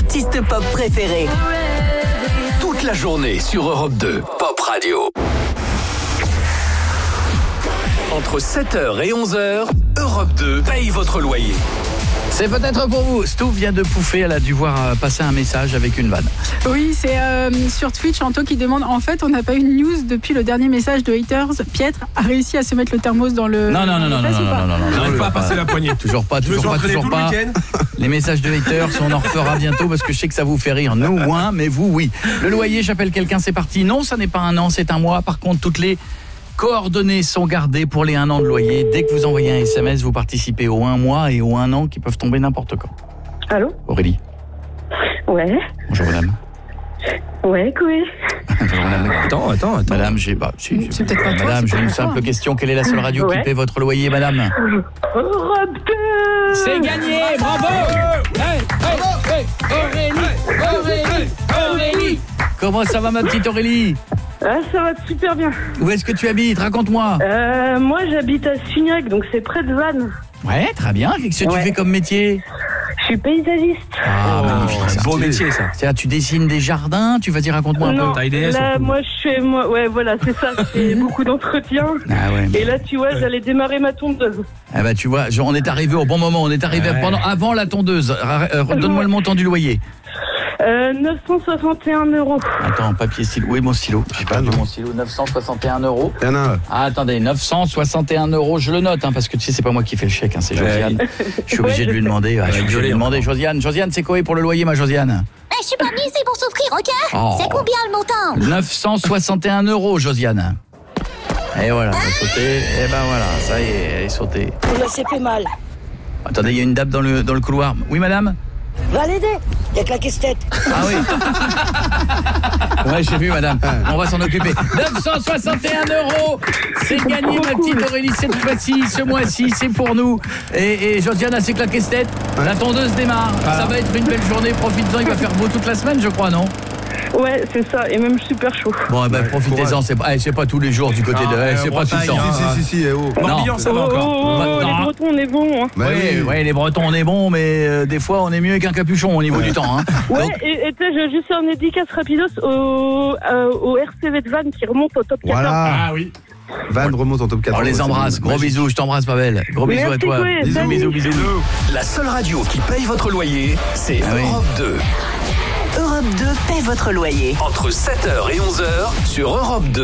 artistes pop préférés. Toute la journée sur Europe 2, Pop Radio. Entre 7h et 11h, Europe 2 paye votre loyer. C'est peut-être pour vous. Stouff vient de pouffer, elle a dû voir passer un message avec une vanne. Oui, c'est sur Twitch, Anto qui demande, en fait, on n'a pas eu de news depuis le dernier message de Haters. Pietre a réussi à se mettre le thermos dans le... Non, J'arrive pas à passer la poignée. Toujours pas. Les messages de haters, on en refera bientôt parce que je sais que ça vous fait rire. Nous, moins, mais vous, oui. Le loyer, j'appelle quelqu'un, c'est parti. Non, ça n'est pas un an, c'est un mois. Par contre, toutes les coordonnées sont gardées pour les 1 an de loyer. Dès que vous envoyez un SMS, vous participez au 1 mois et au 1 an qui peuvent tomber n'importe quand. Allô ? Aurélie. Ouais. Bonjour madame. Ouais, Koé. Bonjour madame. Attends. Madame, C'est peut-être pas toi, madame, c'est j'ai pas une toi. simple question. Quelle est la seule radio qui Ouais. paie votre loyer, madame ? Europe 2. C'est gagné, bravo. Aurélie. Comment ça va ma petite Aurélie ? Ah, ça va super bien. Où est-ce que tu habites ? Raconte-moi. Moi, j'habite à Signac, donc c'est près de Vannes. Ouais, très bien. Qu'est-ce que tu Ouais. fais comme métier ? Je suis paysagiste. Ah, magnifique. C'est ça. un beau métier, ça. C'est-à-dire, tu dessines des jardins, tu vas dire, raconte-moi un Non, peu. T'as idée, là, surtout. moi, ouais, voilà, c'est ça. Je fais beaucoup d'entretiens. Ah ouais. Et là, tu vois, j'allais démarrer ma tondeuse. Ah bah tu vois, on est arrivé au bon moment, on est arrivé Ouais. avant la tondeuse. Donne-moi le montant du loyer. 961 €. Attends, papier, stylo. Où est mon stylo ? J'ai pas vu mon stylo. 961 €. Il y en a un. Ah, attendez, 961 €. Je le note, parce que tu sais, c'est pas moi qui fais le chèque, c'est Josiane. Je suis obligé de lui demander. Je suis obligé de lui demander. Josiane, c'est quoi pour le loyer, ma Josiane ? Je suis pas venue ici pour souffrir, ok? Oh. C'est combien le montant? 961 €, Josiane. Et voilà, elle a sauté. Et ben voilà, ça y est, elle est sautée. Là, c'est fait mal. Attendez, il y a une dame dans le couloir. Oui, madame ? Va l'aider. Il y a que la caisse-tête. Ah oui. Ouais, j'ai vu, madame. On va s'en occuper. 961 €. C'est gagné, ma petite Aurélie, cette fois-ci, ce mois-ci, c'est pour nous. Et Josiane a ses claquettes. La tondeuse démarre. Ça va être une belle journée. Profitez-en, il va faire beau toute la semaine, je crois, non ? Ouais, c'est ça. Et même super chaud. Bon, ben profitez-en. C'est pas tous les jours du côté de. C'est pas tout le temps. Si, oh. Morbihan, ça va encore. Non. Les Bretons, on est bons. Hein. Bah Oui, les Bretons, on est bons, mais des fois, on est mieux qu'un capuchon au niveau du temps. Hein. Ouais, Donc, et tu sais, je veux juste faire une dédicace rapidos au RCV de Vannes qui remonte au top 14. Voilà. Ah oui. Van remonte en top 4. on les embrasse. Gros bisous, je t'embrasse, Pavel. Gros bisous Merci, à toi. Chloé. Bisous. La seule radio qui paye votre loyer, c'est Ah oui. Europe 2. Europe 2 paie votre loyer. Entre 7h et 11h sur Europe 2.